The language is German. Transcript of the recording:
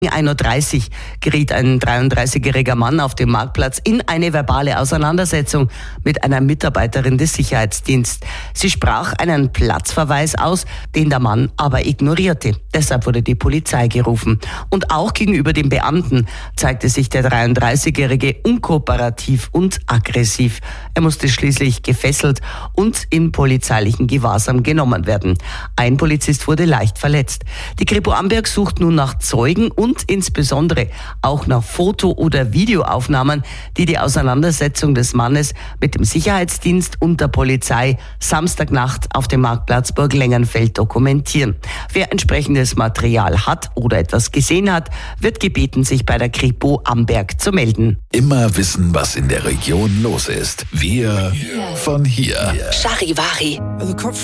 1:30 Uhr geriet ein 33-jähriger Mann auf dem Marktplatz in eine verbale Auseinandersetzung mit einer Mitarbeiterin des Sicherheitsdienstes. Sie sprach einen Platzverweis aus, den der Mann aber ignorierte. Deshalb wurde die Polizei gerufen. Und auch gegenüber dem Beamten zeigte sich der 33-jährige unkooperativ und aggressiv. Er musste schließlich gefesselt und in polizeilichen Gewahrsam genommen werden. Ein Polizist wurde leicht verletzt. Die Kripo Amberg sucht nun nach Zeugen und insbesondere auch nach Foto- oder Videoaufnahmen, die die Auseinandersetzung des Mannes mit dem Sicherheitsdienst und der Polizei Samstagnacht auf dem Marktplatz Burg Lengenfeld dokumentieren. Wer entsprechendes Material hat oder etwas gesehen hat, wird gebeten, sich bei der Kripo Amberg zu melden. Immer wissen, was in der Region los ist. Wir von hier. Charivari.